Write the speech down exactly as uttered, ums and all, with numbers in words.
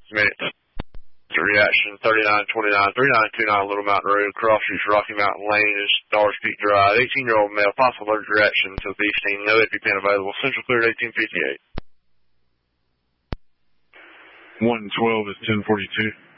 minutes. Reaction thirty-nine twenty-nine, thirty-nine twenty-nine Little Mountain Road, Cross Streets, Rocky Mountain Lane is Stars Peak Drive. eighteen-year-old male, possible allergic reaction to the scene. No EpiPen available. Central cleared eighteen fifty-eight. one twelve is ten forty-two.